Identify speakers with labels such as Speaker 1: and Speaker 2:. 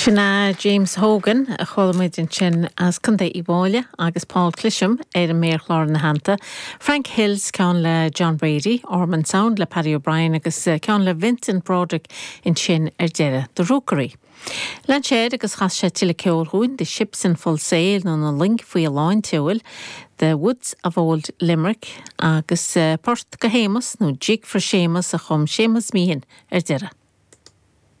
Speaker 1: Sinna James Hogan a cholamid sin as cunda I bháile agus Paul Clisham an méarchlár na hananta. Frank Hills ceann le John Brady, Ormond Sound le Paddy O'Brien agus ceann le Vincent Broderick in sin deire the Rookery. Lean séad agus chas sé tile ceolhún, the ships in full sail nó na link faoi a láin tiúil, the Woods of Old Limerick agus Port go Séamus nó Jig for Séamus a chum Séamus míhin deire.